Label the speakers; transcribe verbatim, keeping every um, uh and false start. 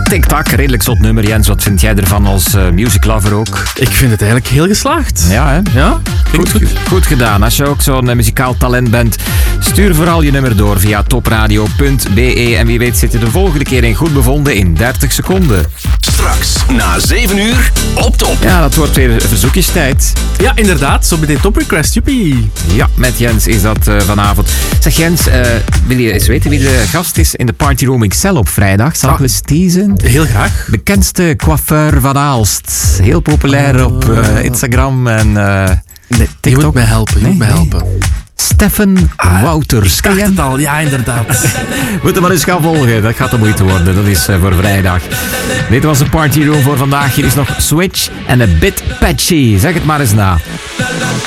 Speaker 1: Tik-tak, redelijk zot nummer. Jens, wat vind jij ervan als uh, music lover ook?
Speaker 2: Ik vind het eigenlijk heel geslaagd.
Speaker 1: Ja, hè?
Speaker 2: Ja,
Speaker 1: goed, goed. goed gedaan. Als je ook zo'n uh, muzikaal talent bent, stuur vooral je nummer door via topradio punt b e. En wie weet zit je de volgende keer in goed bevonden in dertig seconden.
Speaker 3: Straks, na zeven uur, op top.
Speaker 1: Ja, dat wordt weer verzoekjestijd.
Speaker 2: Ja, inderdaad. Zo meteen top request, joepie.
Speaker 1: Ja, met Jens is dat uh, vanavond. Zeg Jens, uh, wil je eens weten wie de gast is in de Partyroom X L op vrijdag? Zal ik
Speaker 2: Ah,
Speaker 1: eens teasen?
Speaker 2: Heel graag.
Speaker 1: Bekendste coiffeur van Aalst. Heel populair op uh, Instagram en uh,
Speaker 2: Nee, je moet mij helpen. Je
Speaker 1: Nee,
Speaker 2: moet mij
Speaker 1: nee.
Speaker 2: helpen.
Speaker 1: Stefan Wouters.
Speaker 2: Ik dacht het al. Ja, inderdaad.
Speaker 1: Moet hem maar eens gaan volgen. Dat gaat de moeite worden. Dat is uh, voor vrijdag. Dit was de Partyroom voor vandaag. Hier is nog Switch en een bit patchy. Zeg het maar eens na.